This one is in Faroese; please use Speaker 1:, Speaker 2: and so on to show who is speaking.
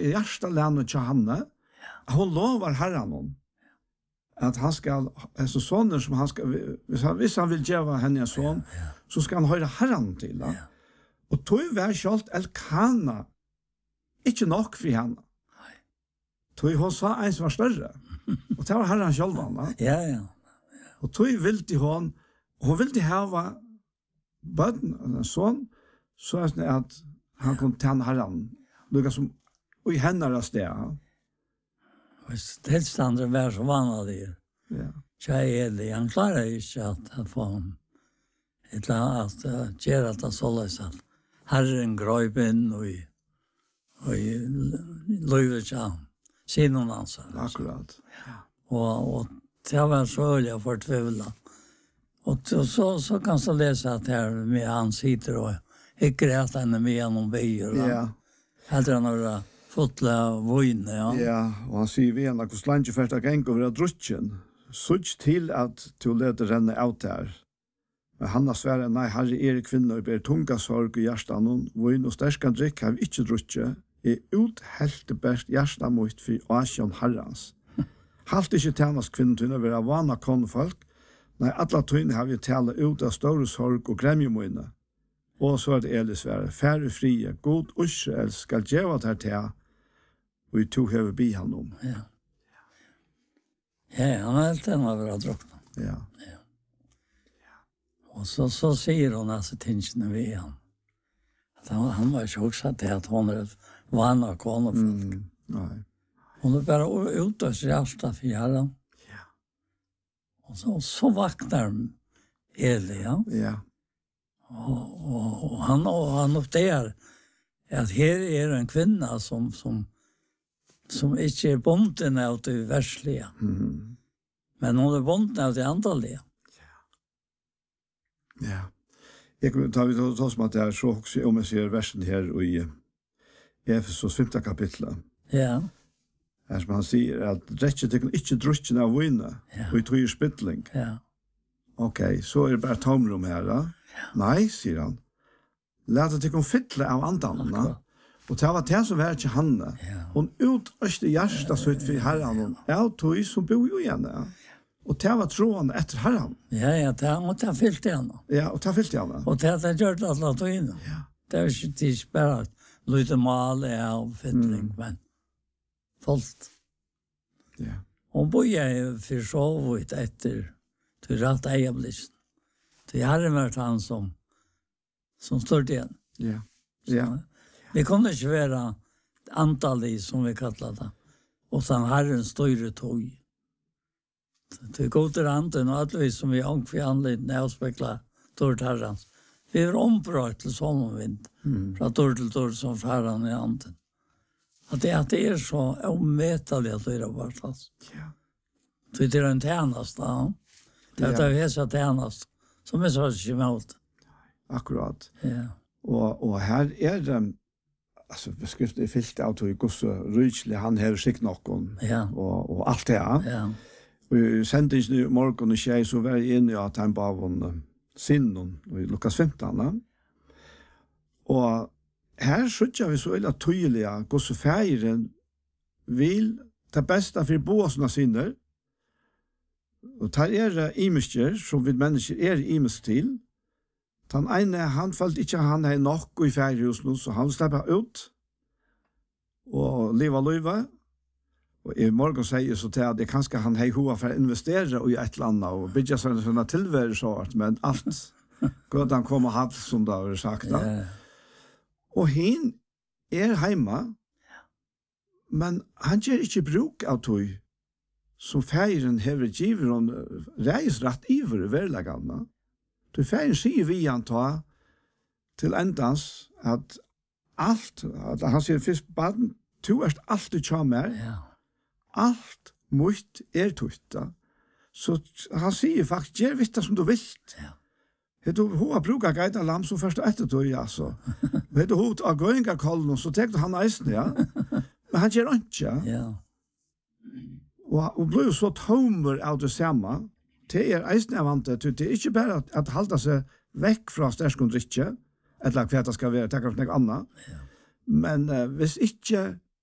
Speaker 1: hjärtalänet till Hanne. Hon lovar herran hon. Att han ska, alltså sonen som han ska, hvis han vill ge henne en son, så ska han höra herran till. Ja. Och tog var sjalt Elkana. Inte nok för henne. Tog hon sa en som var större. Och det var herran själv.
Speaker 2: Ja.
Speaker 1: Och tog vill hon vill ha barn, en son, så att han kom till herran. Lukka som i henne sted.
Speaker 2: Tilstanden var så vanlig.
Speaker 1: Ja.
Speaker 2: Tjej han klarar inte att få honom. Att göra det så lätt att Herren gröp in och i livet sinnen hans.
Speaker 1: Akkurat.
Speaker 2: Och det var så öliga förtvivla. Och så kan jag läsa att här med han sitter och hickar att henne med genom bier.
Speaker 1: Ja.
Speaker 2: Hade han några fotla vojne, ja.
Speaker 1: Ja, och han säger vi henne, hos landet först att gänga över drutten. Such till att du leder renne ut där. Men han har svärt, nej, herre er kvinnor ber tunga sorg i hjärtan, vojn och stärska drick har vi inte druttet, ut helt bäst hjärsta mot för asjon herrans. Halt inte tjänas kvinnor till att vara vana konfolk, nej, alla tynne har vi talat ut av stora sorg och grämjemoine. Och så det Elisvär, färre fria, god Israel skal djeva det här till, och vi tog över bi honom.
Speaker 2: Ja. Ja, han har alltid varit druckna.
Speaker 1: Ja.
Speaker 2: Och så säger hon alltså tingene vid han. Att han var ju också att hon är vana konfolk.
Speaker 1: Nej.
Speaker 2: Hon är bara ute och hjärta för Herren.
Speaker 1: Ja.
Speaker 2: Och så vaknar Eli, ja.
Speaker 1: Ja.
Speaker 2: Och han upptäcker att här är en kvinna som inte är bonden av det världsliga. Men hon är bonden av det andliga.
Speaker 1: Ja. Jag kommer ta vi då som att det är så också om jag ser versen här i Efesos 5 kapitel.
Speaker 2: Ja.
Speaker 1: Här som han säger att rätt inte drucken av vina och i tror spittling.
Speaker 2: Ja.
Speaker 1: Okej, så är det bara tomrum här då. Nej, säger han. Låt det kom fylla av andan. Och det var det som var till Hanne. Hon utröste hjärsta så ut för Herren. Ja, tog som bor ju igen. Och det var troende efter Herren.
Speaker 2: Ja, det fyllte henne.
Speaker 1: Ja, och det fyllte henne.
Speaker 2: Och det har gjort alla tog.
Speaker 1: Ja.
Speaker 2: Det är inte bara lite mal av fyllning, men fullt.
Speaker 1: Ja.
Speaker 2: Hon började för så vitt efter till rätt ögonblick. Det hade varit han som står igen.
Speaker 1: Ja. Ja.
Speaker 2: Vi kunde inte vara antal som vi kallar det. Och sen Herren större tog. Det går till anden och alla som vi ång för anledning avspeklar dörr till Herrens. Vi är ombrott till sommarvind. Från dörr till dörr som Herren i anden. Att det är så omätligt att det är bara plats.
Speaker 1: Ja.
Speaker 2: Det är en tjänast. Det är hesa tjänast som är så skimalt.
Speaker 1: Akkurat.
Speaker 2: Ja.
Speaker 1: Och här är det alltså beskriften är fyllt av till Guds ryklig han har skick någon.
Speaker 2: Ja.
Speaker 1: Och allt det.
Speaker 2: Ja.
Speaker 1: Och sändes nu morgon och tjej så var inne i att han bara var sinnen i Lukas 15. Och här skjuter vi så illa tydliga Guds färgen vill ta bästa för båda sina sinner. Och tar imisker som vi människor imisk till. Den ene, han følte ikke han har nok i færghusen, så han slipper ut og leva. Og i morgen sier så til at det kanskje han har hova for å investere i et eller annet, og bygge sånne tilvære sånt, men alt godt han kommer hatt, som det har sagt.
Speaker 2: Ja.
Speaker 1: Og han hjemme, men han gjør ikke bruk av tog, som færen hever giver og reiser rett iver i verlegene. Du færen sier vi han ta til endans at alt, at han sier først baden, du er alt du kommer, alt mot tutta. Så han sier faktisk, gjør vitt som du vil. Du har brukat gaita lam så först efter då alltså. Vet du hot av gånga kollen så tänkte han eisen ja. Men han gör inte.
Speaker 2: Ja.
Speaker 1: Och blev så tommer av det samma. Det är eisen avante det är inte bara att hålla sig veck från stärskondricke eller vad det ska vara ta något annat. Men hvis inte